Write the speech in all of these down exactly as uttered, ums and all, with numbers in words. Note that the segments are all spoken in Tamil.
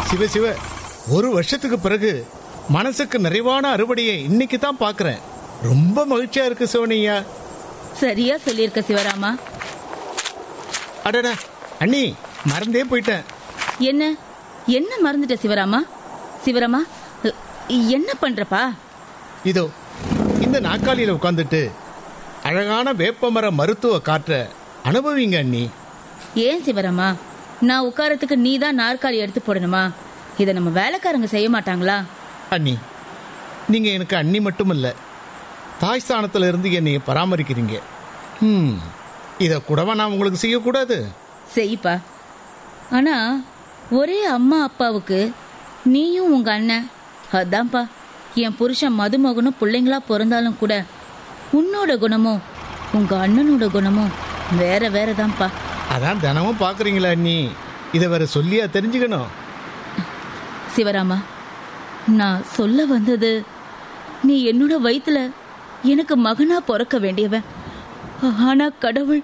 சிவ சிவ, ஒரு வருஷத்துக்கு பிறகு மனசுக்கு நிறைவான அறுவடையை இன்னைக்கு தான் பாக்குறேன். ரொம்ப மகிழ்ச்சியா இருக்கு சிவனையா. சரியா சொல்லியிருக்க சிவராமா. அடடா அண்ணி, மறந்தே போயிட்டேன். என்ன என்ன மறந்துட்ட சிவராமா? சிவராமா என்ன பண்றப்பா? இதோ இந்த நாற்காலியில உட்காந்துட்டு அழகான வேப்பமர மருத்துவ காற்ற அனுபவிங்க அண்ணி. ஏன் சிவராமா, நான் உட்காரத்துக்கு நீ தான் நாற்காலி எடுத்து போடணுமா? இதை நம்ம வேலைக்காரங்க செய்ய மாட்டாங்களா? அண்ணி, நீங்க எனக்கு அண்ணி மட்டும் இல்ல, தாய் ஸ்தானத்துல இருந்து என்னை பராமரிக்கிறீங்க. ம் இத கூடவா நான் உங்களுக்கு செய்யக்கூடாது? செய்ப்பா. ஆனா ஒரே அம்மா அப்பாவுக்கு நீயும் உங்க அண்ணன். அதான்ப்பா, என் புருஷன் மதுமகனும் பிள்ளைங்களா பிறந்தாலும் கூட உன்னோட குணமும் உங்க அண்ணனோட குணமும் வேற வேறதான்ப்பா. அதான் தினமும் பாக்குறீங்களா அண்ணி, இதை வேற சொல்லியா தெரிஞ்சுக்கணும்? சிவராமா, நான் சொல்ல வந்தது, நீ என்னோட வயித்துல எனக்கு மகனா பிறக்க வேண்டியவன். ஆனா கடவுள்.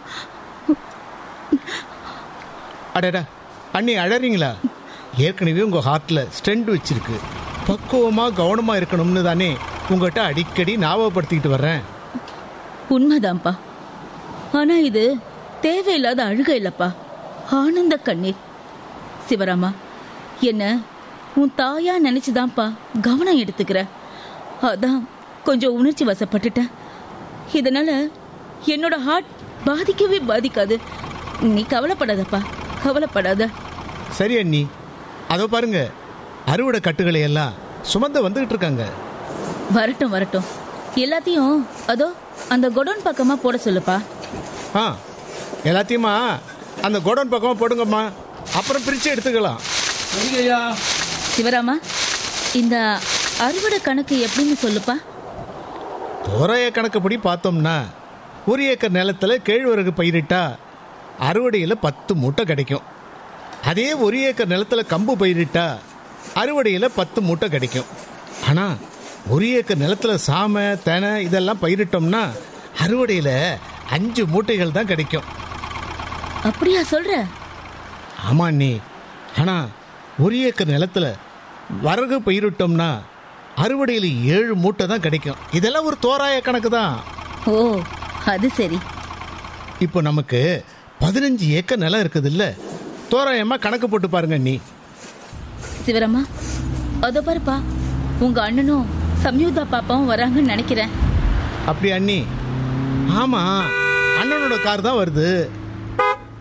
அடடா அண்ணி, அழறீங்களா? ஏற்கனவே உங்க ஹார்ட்ல ஸ்டெண்ட் வச்சிருக்கு. பக்குவமா கவனமா இருக்கணும்னு தானே உங்ககிட்ட அடிக்கடி ஞாபகப்படுத்திக்கிட்டு வர்றேன். உண்மைதான்ப்பா. ஆனா இது தேவையில்லாத அழுகை இல்லப்பா, ஆனந்த கண்ணீர். சிவராமா, என்ன உன் தாயா நினைச்சுதான்ப்பா கவனம் எடுத்துக்கிற. அதான் கொஞ்சம் உணர்ச்சி வசப்பட்டுட்டேன். இதனால என்னோட ஹார்ட் பாதிக்கவே பாதிக்காது. நீ கவலைப்படாதப்பா, கவலைப்படாத. சரி அண்ணி, அதோ பாருங்க, அறுவடை கட்டுகளை எல்லாம் சுமந்து வந்துகிட்டு இருக்காங்க. வரட்டும் வரட்டும், எல்லாத்தையும் அதோ அந்த கொடோன் பக்கமா போட சொல்லுப்பா. ஆ, எல்லாத்தையுமா அந்த கோடவுன் பக்கமா போடுங்கம்மா, அப்புறம் பிரிச்சு எடுத்துக்கலாம். சிவராமா, இந்த அறுவடை கணக்கு எப்படின்னு சொல்லுப்பா. தோராய கணக்குப்படி பார்த்தோம்னா ஒரு ஏக்கர் நிலத்துல கேழ்வரகு பயிரிட்டா அறுவடையில் பத்து மூட்டை கிடைக்கும். அதே ஒரு ஏக்கர் நிலத்துல கம்பு பயிரிட்டா அறுவடையில் பத்து மூட்டை கிடைக்கும். ஆனா ஒரு ஏக்கர் நிலத்துல சாமை தெனை இதெல்லாம் பயிரிட்டோம்னா அறுவடையில் அஞ்சு மூட்டைகள் தான் கிடைக்கும். அப்படியா சொல்ற? ஆமா அண்ணி. ஆனா ஒரு ஏக்கர் நிலத்துல வரகு பயிரிட்டோம்னா அறுவடையில் ஏழு மூட்டை தான் கிடைக்கும். இதெல்லாம் ஒரு தோராய கணக்கு தான். ஓ, அது சரி. இப்போ நமக்கு பதினஞ்சு ஏக்கர் நிலம் இருக்குது இல்ல, தோராயமா கணக்கு போட்டு பாருங்க அண்ணி. சிவராமா, அதோ பாருப்பா, உங்க அண்ணனும் சம்யுக்தா பாப்பாவும் வராங்கன்னு நினைக்கிறேன். அப்படி அண்ணி? ஆமா, அண்ணனோட கார் தான் வருது.